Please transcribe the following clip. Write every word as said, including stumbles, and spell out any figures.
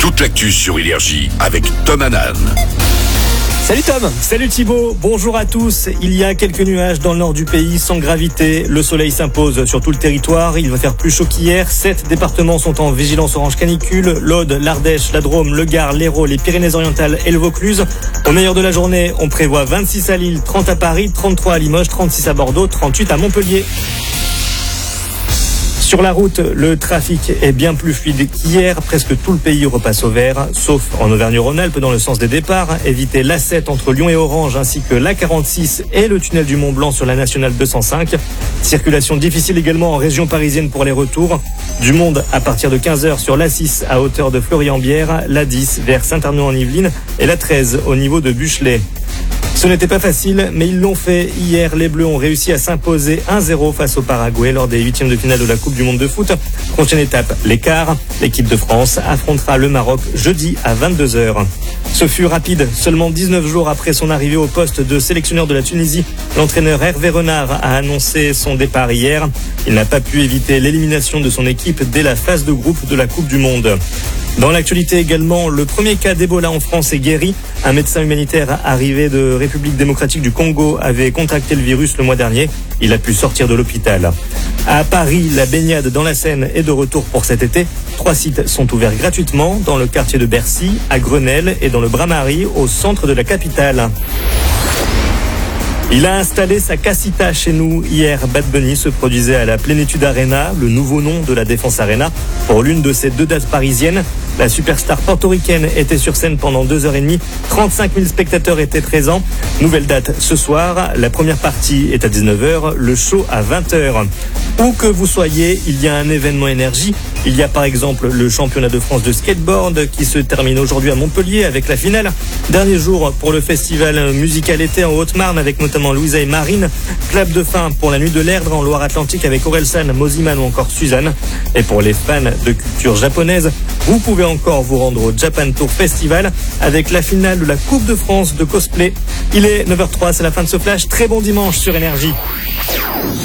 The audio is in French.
toute l'actu sur Énergie avec Tom Hanan. Salut Tom. Salut Thibaut, bonjour à tous. Il y a quelques nuages dans le nord du pays sans gravité. Le soleil s'impose sur tout le territoire. Il va faire plus chaud qu'hier. Sept départements sont en vigilance orange canicule. L'Aude, l'Ardèche, la Drôme, le Gard, l'Hérault, les Pyrénées-Orientales et le Vaucluse. Au meilleur de la journée, on prévoit vingt-six à Lille, trente à Paris, trente-trois à Limoges, trente-six à Bordeaux, trente-huit à Montpellier. Sur la route, le trafic est bien plus fluide qu'hier. Presque tout le pays repasse au vert, sauf en Auvergne-Rhône-Alpes dans le sens des départs. Évitez l'A sept entre Lyon et Orange, ainsi que l'A quarante-six et le tunnel du Mont-Blanc sur la nationale deux cent cinq. Circulation difficile également en région parisienne pour les retours. Du monde à partir de quinze heures sur l'A six à hauteur de Fleury-en-Bière, l'A dix vers Saint-Arnaud-en-Yvelines et l'A treize au niveau de Buchelet. Ce n'était pas facile, mais ils l'ont fait. Hier, les Bleus ont réussi à s'imposer un zéro face au Paraguay lors des huitièmes de finale de la Coupe du Monde de foot. Prochaine étape, les quarts. L'équipe de France affrontera le Maroc jeudi à vingt-deux heures. Ce fut rapide. Seulement dix-neuf jours après son arrivée au poste de sélectionneur de la Tunisie, l'entraîneur Hervé Renard a annoncé son départ hier. Il n'a pas pu éviter l'élimination de son équipe dès la phase de groupe de la Coupe du Monde. Dans l'actualité également, le premier cas d'Ebola en France est guéri. Un médecin humanitaire arrivé de République démocratique du Congo avait contracté le virus le mois dernier. Il a pu sortir de l'hôpital. À Paris, la baignade dans la Seine est de retour pour cet été. Trois sites sont ouverts gratuitement dans le quartier de Bercy, à Grenelle et dans le Bras-Marie, au centre de la capitale. Il a installé sa casita chez nous. Hier, Bad Bunny se produisait à la Plénitude Arena, le nouveau nom de la Défense Arena, pour l'une de ses deux dates parisiennes. La superstar portoricaine était sur scène pendant deux heures et demie. trente-cinq mille spectateurs étaient présents. Nouvelle date ce soir. La première partie est à dix-neuf heures, le show à vingt heures. Où que vous soyez, il y a un événement énergie. Il y a par exemple le championnat de France de skateboard qui se termine aujourd'hui à Montpellier avec la finale. Dernier jour pour le festival musical été en Haute-Marne avec notamment Louisa et Marine. Clap de fin pour la nuit de l'Erdre en Loire-Atlantique avec Orelsan, Moziman ou encore Suzanne. Et pour les fans de culture japonaise, vous pouvez encore vous rendre au Japan Tour Festival avec la finale de la Coupe de France de cosplay. Il est neuf heures zéro trois, c'est la fin de ce flash. Très bon dimanche sur Énergie.